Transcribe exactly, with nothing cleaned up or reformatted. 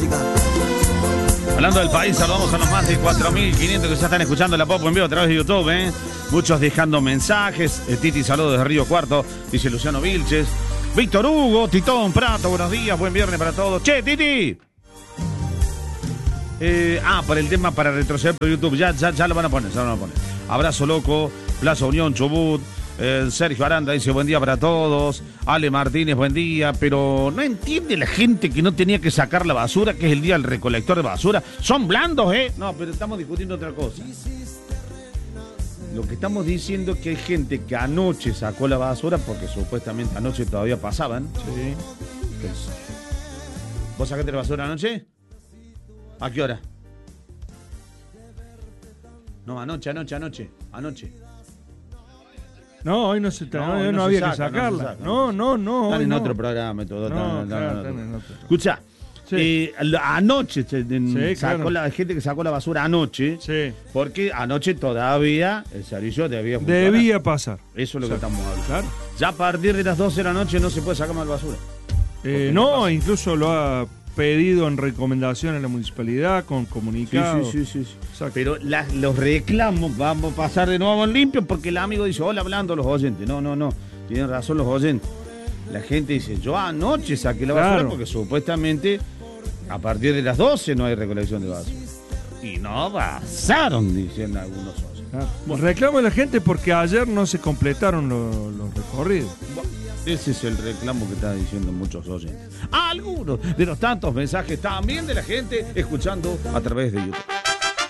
música. Hablando del país, saludamos a los más de cuatro mil quinientos que ya están escuchando la Popo en vivo a través de YouTube, ¿eh? Muchos dejando mensajes. Eh, Titi, saludos desde Río Cuarto, dice Luciano Vilches. Víctor Hugo, Titón Prato, buenos días, buen viernes para todos. Che, Titi. Eh, ah, para el tema para retroceder por YouTube, ya, ya, ya lo van a poner, ya lo van a poner. Abrazo loco, Plaza Unión, Chubut. Eh, Sergio Aranda dice buen día para todos. Ale Martínez, buen día. Pero no entiende la gente que no tenía que sacar la basura, que es el día del recolector de basura. Son blandos, ¿eh? No, pero estamos discutiendo otra cosa. Lo que estamos diciendo es que hay gente que anoche sacó la basura, porque supuestamente anoche todavía pasaban. Sí. Entonces, ¿vos sacaste la basura anoche? ¿A qué hora? No, anoche, anoche, anoche, anoche. No, hoy no se está, No, no, no no se había saca, que sacarla. no se saca. No, no, no. Están hoy en no. otro programa y todo. No, están- claro, están- están en otro. Escucha, Sí. eh, anoche se- en- Sí, sacó claro. la gente que sacó la basura anoche, Sí. porque anoche todavía el servicio debía funcionar. Debía pasar. Eso es lo que Exacto. estamos hablando. Claro. Ya a partir de las doce de la noche no se puede sacar más basura. Eh, qué no, pasa? incluso lo ha pedido en recomendación en la municipalidad, con Sí, comunicado. sí, sí, sí, sí. Exacto. Pero las- los reclamos vamos a pasar de nuevo en limpio porque el amigo dice, hola, hablando los oyentes. No, no, no. Tienen razón los oyentes. La gente dice, yo anoche saqué la basura Claro. porque supuestamente a partir de las doce no hay recolección de basura. Y no pasaron, dicen algunos oyentes. Claro. Reclamo de la gente porque ayer no se completaron lo- los recorridos. Ese es el reclamo que están diciendo muchos oyentes. Algunos de los tantos mensajes también de la gente escuchando a través de YouTube.